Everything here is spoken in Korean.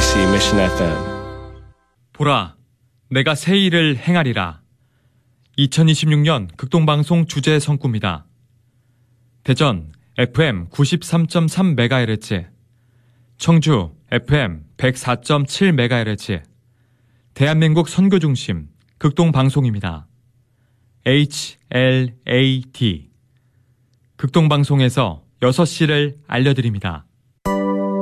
KBOC Mission FM. 보라, 내가 새 일을 행하리라. 2026년 극동방송 주제 성구입니다. 대전 FM 93.3MHz, 청주 FM 104.7MHz, 대한민국 선교중심 극동방송입니다. HLAT. 극동방송에서 6시를 알려드립니다.